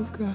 of God.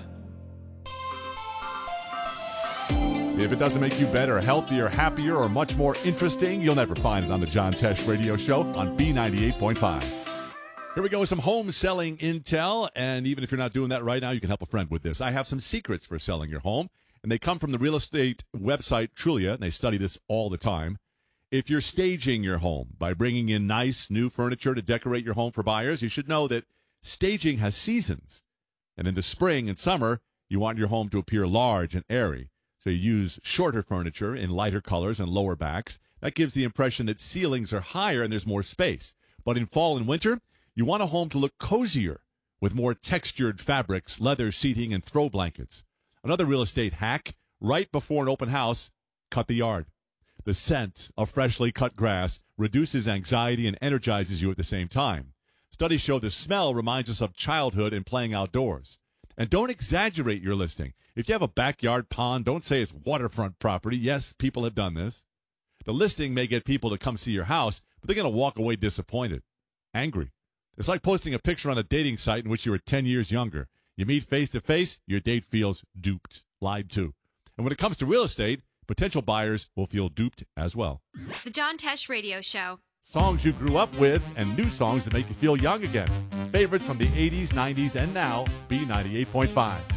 If it doesn't make you better, healthier, happier, or much more interesting, you'll never find it on the John Tesh Radio Show on B98.5. Here we go with some home selling intel, and even if you're not doing that right now, you can help a friend with this. I have some secrets for selling your home, and they come from the real estate website Trulia, and they study this all the time. If you're staging your home by bringing in nice new furniture to decorate your home for buyers, you should know that staging has seasons. And in the spring and summer, you want your home to appear large and airy. So you use shorter furniture in lighter colors and lower backs. That gives the impression that ceilings are higher and there's more space. But in fall and winter, you want a home to look cozier with more textured fabrics, leather seating, and throw blankets. Another real estate hack, right before an open house, cut the yard. The scent of freshly cut grass reduces anxiety and energizes you at the same time. Studies show the smell reminds us of childhood and playing outdoors. And don't exaggerate your listing. If you have a backyard pond, don't say it's waterfront property. Yes, people have done this. The listing may get people to come see your house, but they're going to walk away disappointed, angry. It's like posting a picture on a dating site in which you were 10 years younger. You meet face to face, your date feels duped, lied to. And when it comes to real estate, potential buyers will feel duped as well. The John Tesh Radio Show. Songs you grew up with and new songs that make you feel young again. Favorites from the 80s, 90s, and now, B98.5.